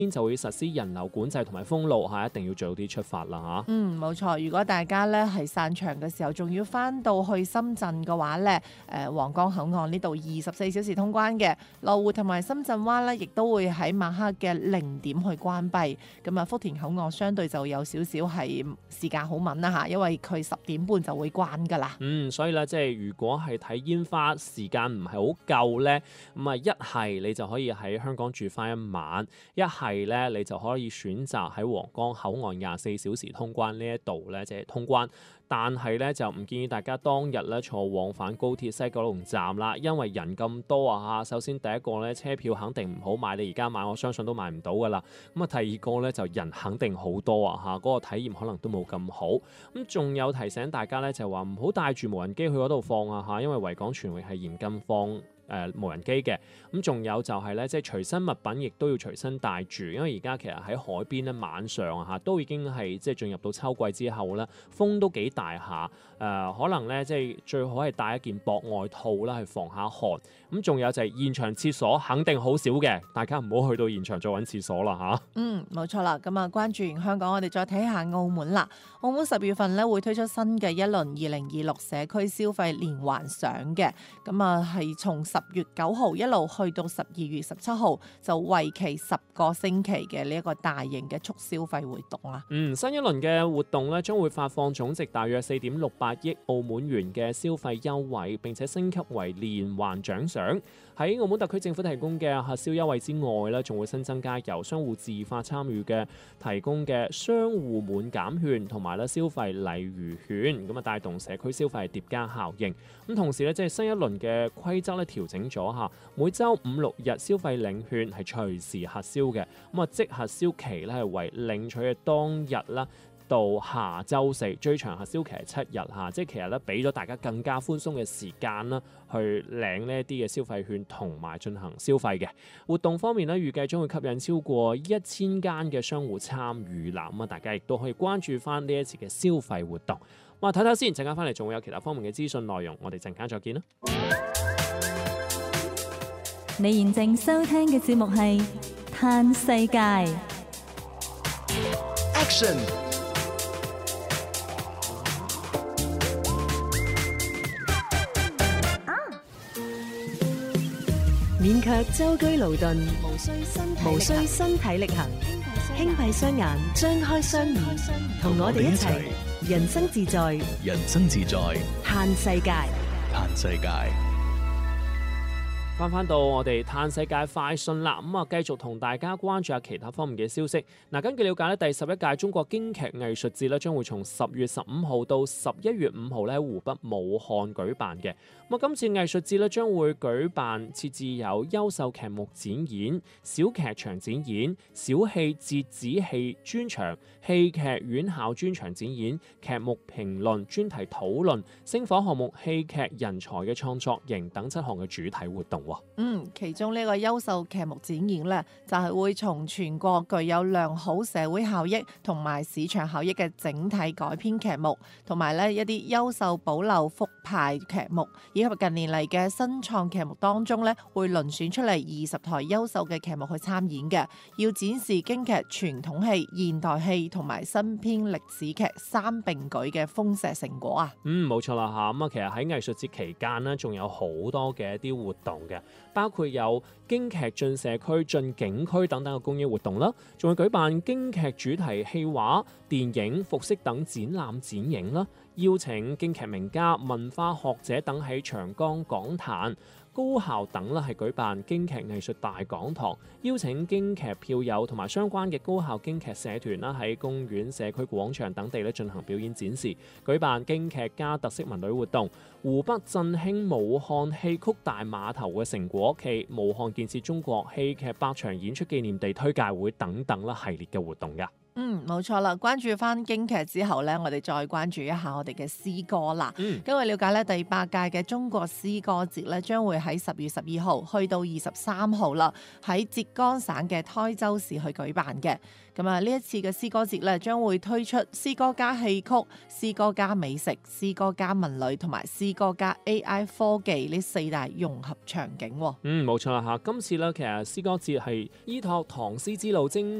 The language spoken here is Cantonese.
就會實施人流管制同埋封路嚇，一定要早啲出發啦嚇。 冇錯。如果大家咧係散場嘅時候，仲要翻到去深圳嘅話咧，皇崗口岸呢度24小時通關嘅，羅湖同埋深圳灣咧，亦都會喺晚黑嘅0點去關閉。咁啊，福田口岸相對就有少少係時間好敏啦嚇，因為佢10點半就會關㗎啦。 所以咧，即係如果係睇煙花時間唔係好夠咧，咁啊一係你就可以喺香港住翻一晚，一係咧你就可以選擇喺皇崗口岸24小時通關呢一度咧，即係通關。但係咧就唔建議大家當日咧坐往返高鐵西九龍站啦，因為人咁多啊嚇。首先第一個咧車票肯定唔好買，你而家買我相信都買唔到噶啦。咁啊第二個咧就人肯定好多啊嚇，嗰個體驗可能都冇咁好。咁仲有提醒大家咧就話唔好帶住無人機去嗰度放啊嚇，因為維港全域係嚴禁放無人機嘅。咁仲有就係咧，即係隨身物品亦都要隨身帶住，因為而家其實喺海邊咧晚上嚇都已經係即係進入到秋季之後咧，風都幾大下。可能咧即係最好係帶一件薄外套啦，去防下寒。咁仲有就係現場廁所肯定好少嘅，大家唔好去到現場再揾廁所啦嚇。 冇錯啦。咁啊，關注完香港，我哋再睇下澳門啦。澳門10月份咧會推出新嘅一輪2026社區消費連環賞嘅，咁啊係從10月9號一路去到12月17號，就為期10個星期嘅呢一個大型嘅促消費活動啊。 新一輪嘅活動咧，將會發放總值大約4.68億澳門元嘅消費優惠，並且升級為連環獎賞。喺澳門特區政府提供嘅核銷優惠之外咧，仲會新增加由商戶自發參與嘅提供嘅商戶滿減券同埋咧消費禮遇券，咁啊帶動社區消費疊加效應。咁同時咧，即係新一輪嘅規則咧調整咗嚇，每週5、6日消費領券係隨時核銷嘅，咁啊即核銷期咧係為領取嘅當日啦到下週4，最長核銷期係7日嚇，即係其實咧俾咗大家更加寬鬆嘅時間啦，去領呢一啲嘅消費券同埋進行消費嘅活動方面咧，預計將會吸引超過1000間嘅商戶參與啦。咁啊，大家亦都可以關注翻呢一次嘅消費活動。睇睇先，陣間翻嚟仲會有其他方面嘅資訊內容，我哋陣間再見啦。 你現正收聽嘅節目係《嘆世界》 Action。 勉強舟車勞頓，無需身體力行，輕閉雙眼，張開雙耳，同我哋一齊人生自在， 人生自在， 嘆世界， 嘆世界。 翻到我哋嘆世界快訊啦，繼續同大家關注下其他方面嘅消息。根據了解咧，第11屆中國京劇藝術節咧將會從10月15號到11月5號咧喺湖北武漢舉辦嘅。今次藝術節咧將會舉辦設置有優秀劇目展演、小劇場展演、小戲折子戲專場、戲劇院校專場展演、劇目評論、專題討論、星火項目、戲劇人才嘅創作營等7項嘅主題活動。 其中呢個優秀劇目展演呢，就係會從全國具有良好社會效益同埋市場效益嘅整體改編劇目，同埋呢一啲優秀保留復排劇目，以及近年嚟嘅新創劇目當中呢，會遴選出嚟20台優秀嘅劇目去參演嘅，要展示京劇傳統戲、現代戲同埋新編歷史劇3並舉嘅豐碩成果啊！ 冇錯啦嚇，其實喺藝術節期間呢，仲有好多嘅一啲活動嘅。包括有京劇進社區、進景區等等嘅公益活動啦，仲會舉辦京劇主題戲畫、電影、服飾等展覽展映啦，邀請京劇名家、文化學者等喺長江講壇。高校等啦係舉辦京劇藝術大講堂，邀請京劇票友同埋相關嘅高校京劇社團啦喺公園、社區廣場等地咧進行表演展示，舉辦京劇加特色文旅活動、湖北振興武漢戲曲大碼頭嘅成果暨武漢建設中國戲劇百場演出紀念地推介會等等啦系列嘅活動㗎。 冇錯啦。關注翻京劇之後咧，我哋再關注一下我哋嘅詩歌啦。根據了解咧，第8屆嘅中國詩歌節咧，將會喺10月12號去到23號啦，喺浙江省嘅台州市去舉辦嘅。咁啊，呢一次嘅詩歌節咧，將會推出詩歌加戲曲、詩歌加美食、詩歌加文旅同埋詩歌加 AI 科技呢4大融合場景。 冇錯啦嚇。今次咧，其實詩歌節係依託唐詩之路精